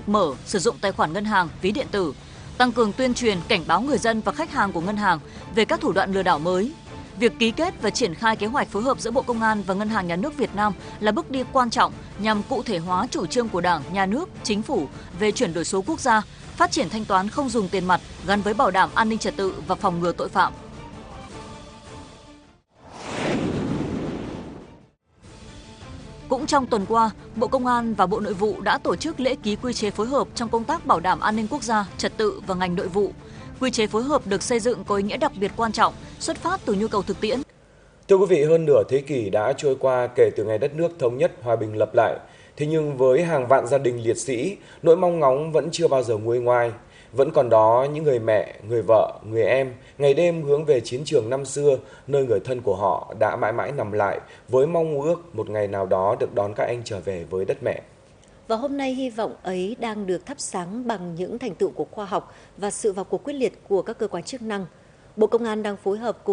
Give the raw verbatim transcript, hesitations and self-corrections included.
mở, sử dụng tài khoản ngân hàng, ví điện tử, tăng cường tuyên truyền, cảnh báo người dân và khách hàng của ngân hàng về các thủ đoạn lừa đảo mới. Việc ký kết và triển khai kế hoạch phối hợp giữa Bộ Công an và Ngân hàng Nhà nước Việt Nam là bước đi quan trọng nhằm cụ thể hóa chủ trương của Đảng, Nhà nước, Chính phủ về chuyển đổi số quốc gia, phát triển thanh toán không dùng tiền mặt gắn với bảo đảm an ninh trật tự và phòng ngừa tội phạm. Cũng trong tuần qua, Bộ Công an và Bộ Nội vụ đã tổ chức lễ ký quy chế phối hợp trong công tác bảo đảm an ninh quốc gia, trật tự và ngành nội vụ. Quy chế phối hợp được xây dựng có ý nghĩa đặc biệt quan trọng, xuất phát từ nhu cầu thực tiễn. Thưa quý vị, hơn nửa thế kỷ đã trôi qua kể từ ngày đất nước thống nhất, hòa bình lập lại. Thế nhưng với hàng vạn gia đình liệt sĩ, nỗi mong ngóng vẫn chưa bao giờ nguôi ngoai. Vẫn còn đó những người mẹ, người vợ, người em ngày đêm hướng về chiến trường năm xưa, nơi người thân của họ đã mãi mãi nằm lại với mong ước một ngày nào đó được đón các anh trở về với đất mẹ. Và hôm nay hy vọng ấy đang được thắp sáng bằng những thành tựu của khoa học và sự vào cuộc quyết liệt của các cơ quan chức năng. Bộ Công an đang phối hợp cùng